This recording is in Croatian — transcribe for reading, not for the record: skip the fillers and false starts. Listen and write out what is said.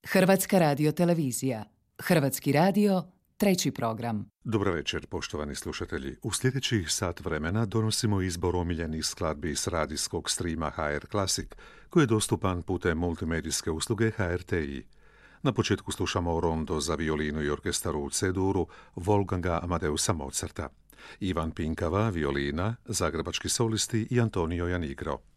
Hrvatska radiotelevizija. Hrvatski radio, treći program. Dobar večer, poštovani slušatelji. U sljedećih sat vremena donosimo izbor omiljenih skladbi s radijskog streama HR Classic, koji je dostupan putem multimedijske usluge HRTI. Na početku slušamo rondo za violinu i orkestar u C-duru Wolfganga Amadeusa Mozarta. Ivan Pinkava, violina, zagrebački solisti i Antonio Janigro.